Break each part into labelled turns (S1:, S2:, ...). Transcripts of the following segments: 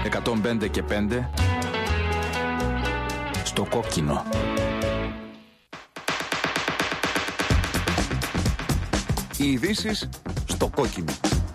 S1: 105 και 5 στο κόκκινο. Οι ειδήσεις στο κόκκινο.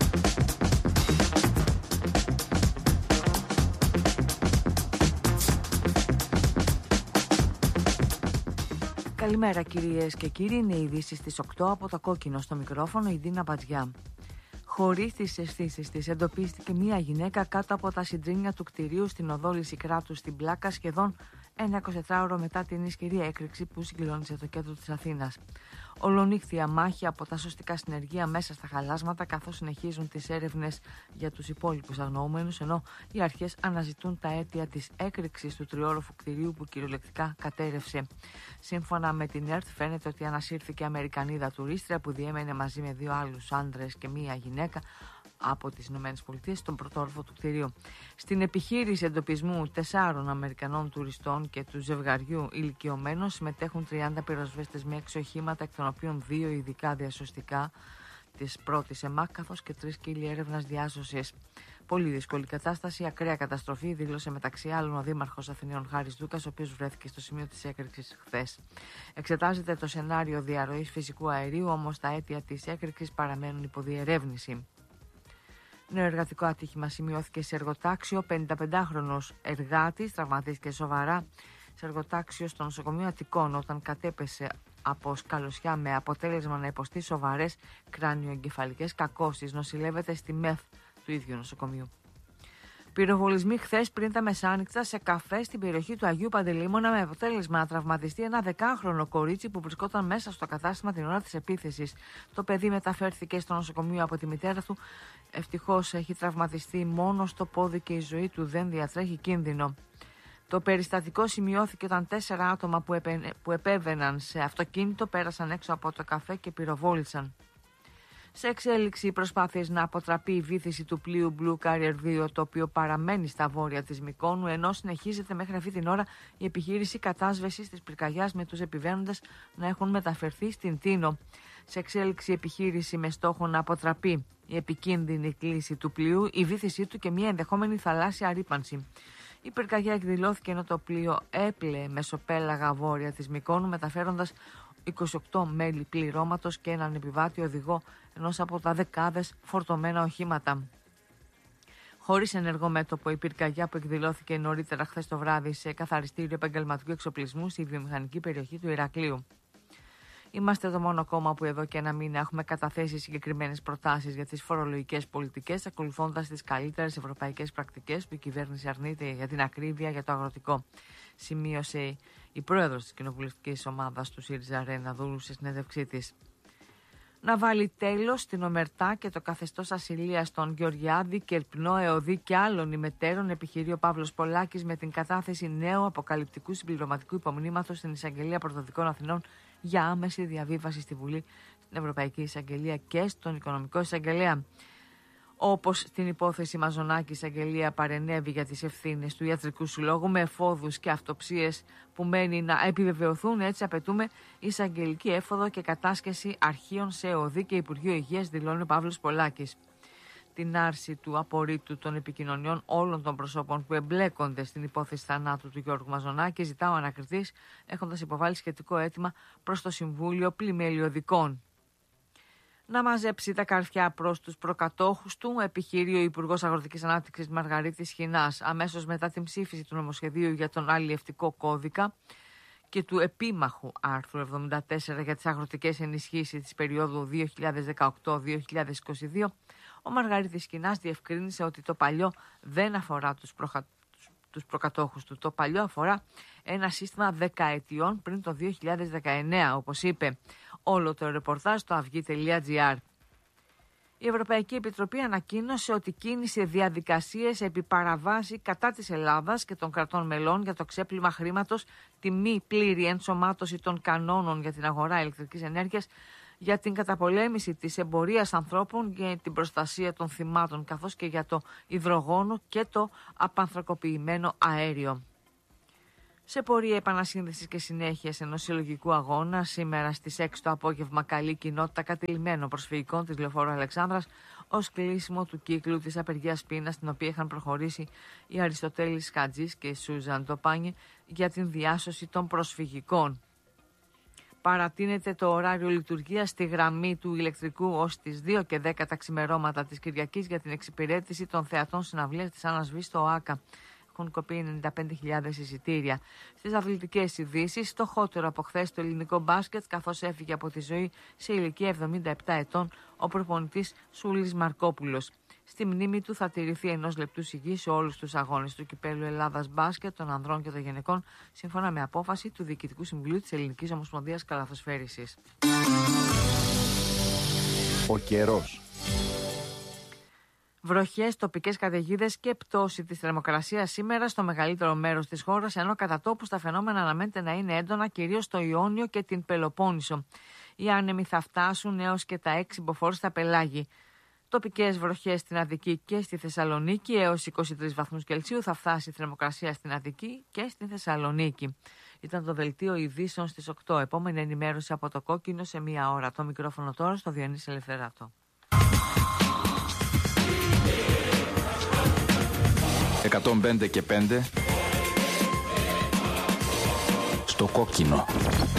S2: Καλημέρα κυρίες και κύριοι, είναι οι ειδήσεις στις 8 από το κόκκινο, στο μικρόφωνο η Δίνα Μπατζιά. Χωρίς τις αισθήσεις της, εντοπίστηκε μία γυναίκα κάτω από τα συντρίμμια του κτηρίου στην οδό Λυσικράτου στην Πλάκα, σχεδόν ένα 24ωρο μετά την ισχυρή έκρηξη που συγκλώνησε το κέντρο της Αθήνας. Ολονύχθια μάχη από τα σωστικά συνεργεία μέσα στα χαλάσματα, καθώς συνεχίζουν τις έρευνες για τους υπόλοιπους αγνοούμενους, ενώ οι αρχές αναζητούν τα αίτια της έκρηξης του τριόροφου κτηρίου που κυριολεκτικά κατέρευσε. Σύμφωνα με την ΕΡΤ, φαίνεται ότι ανασύρθηκε Αμερικανίδα τουρίστρια που διέμενε μαζί με 2 άλλους άντρες και μία γυναίκα από τις ΗΠΑ στον πρωτόροφο του κτηρίου. Στην επιχείρηση εντοπισμού 4 Αμερικανών τουριστών και του ζευγαριού ηλικιωμένων συμμετέχουν 30 πυροσβέστες με 6 οχήματα, εκ των οποίων 2 ειδικά διασωστικά της πρώτης ΕΜΑΚ, καθώς και 3 κύλοι έρευνας διάσωσης. Πολύ δύσκολη κατάσταση, ακραία καταστροφή, δήλωσε μεταξύ άλλων ο Δήμαρχος Αθηναίων Χάρης Δούκας, ο οποίος βρέθηκε στο σημείο της έκρηξης χθες. Εξετάζεται το σενάριο διαρροής φυσικού αερίου, όμως τα αίτια της έκρηξης παραμένουν υπό διερεύνηση. Νέο εργατικό ατύχημα σημειώθηκε σε εργοτάξιο. 55χρονος εργάτης τραυματίστηκε σοβαρά σε εργοτάξιο στο νοσοκομείο Αττικών όταν κατέπεσε από σκαλωσιά με αποτέλεσμα να υποστεί σοβαρές κράνιο-εγκεφαλικές κακώσεις. Νοσηλεύεται στη ΜΕΘ του ίδιου νοσοκομείου. Πυροβολισμοί χθες πριν τα μεσάνυχτα σε καφέ στην περιοχή του Αγίου Παντελεήμωνα, με αποτέλεσμα να τραυματιστεί ένα 10χρονο κορίτσι που βρισκόταν μέσα στο κατάστημα την ώρα της επίθεσης. Το παιδί μεταφέρθηκε στο νοσοκομείο από τη μητέρα του. Ευτυχώς έχει τραυματιστεί μόνο στο πόδι και η ζωή του δεν διατρέχει κίνδυνο. Το περιστατικό σημειώθηκε όταν 4 άτομα που επέβαιναν σε αυτοκίνητο πέρασαν έξω από το καφέ και πυροβόλησαν. Σε εξέλιξη οι προσπάθειες να αποτραπεί η βύθιση του πλοίου Blue Carrier 2, το οποίο παραμένει στα βόρεια της Μυκόνου, ενώ συνεχίζεται μέχρι αυτή την ώρα η επιχείρηση κατάσβεσης της πυρκαγιάς, με τους επιβαίνοντες να έχουν μεταφερθεί στην Τίνο. Σε εξέλιξη η επιχείρηση με στόχο να αποτραπεί η επικίνδυνη κλίση του πλοίου, η βύθισή του και μια ενδεχόμενη θαλάσσια ρύπανση. Η πυρκαγιά εκδηλώθηκε ενώ το πλοίο έπλεε μεσοπέλαγα βόρεια της Μυκόνου, μεταφέροντας 28 μέλη πληρώματος και έναν επιβάτη οδηγό ενός από τα δεκάδες φορτωμένα οχήματα. Χωρίς ενεργό μέτωπο, η πυρκαγιά που εκδηλώθηκε νωρίτερα χθες το βράδυ σε καθαριστήριο επαγγελματικού εξοπλισμού στη βιομηχανική περιοχή του Ηρακλείου. Είμαστε το μόνο κόμμα που εδώ και ένα μήνα έχουμε καταθέσει συγκεκριμένες προτάσεις για τις φορολογικές πολιτικές, ακολουθώντας τις καλύτερες ευρωπαϊκές πρακτικές που η κυβέρνηση αρνείται, για την ακρίβεια, για το αγροτικό, σημείωσε η πρόεδρος της κοινοβουλευτικής ομάδας του ΣΥΡΙΖΑ Ρένα Δούρου σε συνέντευξή της. Να βάλει τέλος στην ομερτά και το καθεστώς ασυλίας των Γεωργιάδη, Κερπνό, Εωδή και άλλων ημετέρων, επιχειρεί ο Παύλος Πολάκης με την κατάθεση νέου αποκαλυπτικού συμπληρωματικού υπομνήματος στην Εισαγγελία Πρωτοδικών Αθηνών για άμεση διαβίβαση στη Βουλή, στην Ευρωπαϊκή Εισαγγελία και στον Οικονομικό Εισαγγελέα. Όπως στην υπόθεση Μαζονάκη, η εισαγγελία παρενέβη για τις ευθύνες του Ιατρικού Συλλόγου με εφόδους και αυτοψίες που μένει να επιβεβαιωθούν. Έτσι, απαιτούμε εισαγγελική έφοδο και κατάσχεση αρχείων σε ΕΟΔΗ και Υπουργείο Υγείας, δηλώνει ο Παύλος Πολάκης. Την άρση του απορρίτου των επικοινωνιών όλων των προσώπων που εμπλέκονται στην υπόθεση θανάτου του Γιώργου Μαζονάκη ζητά ο ανακριτής, έχοντας υποβάλει σχετικό αίτημα προς το Συμβούλιο Πλημελιωδικών. Να μαζέψει τα καρφιά προς τους προκατόχους του, επιχειρεί ο Υπουργός Αγροτικής Ανάπτυξης Μαργαρίτης Χινάς, αμέσως μετά την ψήφιση του νομοσχεδίου για τον αλλιευτικό κώδικα και του επίμαχου άρθρου 74 για τις αγροτικές ενισχύσεις της περίοδου 2018-2022, ο Μαργαρίτης Χινάς διευκρίνησε ότι το παλιό δεν αφορά τους προκατόχους του. Το παλιό αφορά ένα σύστημα δεκαετιών πριν το 2019, όπως είπε. Όλο το ρεπορτάζ στο avygi.gr. Η Ευρωπαϊκή Επιτροπή ανακοίνωσε ότι κίνησε διαδικασίες επί παραβάση κατά της Ελλάδας και των κρατών μελών για το ξέπλυμα χρήματος, τη μη πλήρη ενσωμάτωση των κανόνων για την αγορά ηλεκτρικής ενέργειας, για την καταπολέμηση της εμπορίας ανθρώπων και την προστασία των θυμάτων, καθώς και για το υδρογόνο και το απανθρακοποιημένο αέριο. Σε πορεία επανασύνδεσης και συνέχειας ενός συλλογικού αγώνα, σήμερα στις 6 το απόγευμα, καλή κοινότητα κατηλημένων προσφυγικών της Λεωφόρου Αλεξάνδρας, ως κλείσιμο του κύκλου της απεργίας πείνας, στην οποία είχαν προχωρήσει οι Αριστοτέλης Χατζής και Σούζαν Ντοπάνι για την διάσωση των προσφυγικών. Παρατείνεται το ωράριο λειτουργίας στη γραμμή του ηλεκτρικού ως τις 2 και 10 τα ξημερώματα της Κυριακής για την εξυπηρέτηση των θεατών συναυλίας της Άννας Β στο ΆΚΑ. Έχουν κοπεί 95.000 εισιτήρια. Στις αθλητικές ειδήσεις, στοχότερο από χθες το ελληνικό μπάσκετ, καθώς έφυγε από τη ζωή σε ηλικία 77 ετών ο προπονητής Σούλης Μαρκόπουλος. Στη μνήμη του θα τηρηθεί 1 λεπτού σιγή σε όλους τους αγώνες του κυπέλλου Ελλάδας Μπάσκετ των ανδρών και των γυναικών, σύμφωνα με απόφαση του Διοικητικού Συμβουλίου της Ελληνικής Ομοσπονδίας Καλαθοσφαίρισης.
S1: Ο καιρός.
S2: Βροχές, τοπικές καταιγίδες και πτώση της θερμοκρασίας σήμερα στο μεγαλύτερο μέρος της χώρας, ενώ κατά τόπους τα φαινόμενα αναμένεται να είναι έντονα κυρίως στο Ιόνιο και την Πελοπόννησο. Οι άνεμοι θα φτάσουν έως και τα 6 μποφόρ στα πελάγη. Τοπικές βροχές στην Αττική και στη Θεσσαλονίκη, έως 23 βαθμούς Κελσίου θα φτάσει η θερμοκρασία στην Αττική και στη Θεσσαλονίκη. Ήταν το δελτίο ειδήσεων στις 8. Επόμενη ενημέρωση από το Κόκκινο σε 1 ώρα. Το μικρόφωνο τώρα στο Διονύση Ελευθεράτο.
S1: 105 και 5 στο Κόκκινο.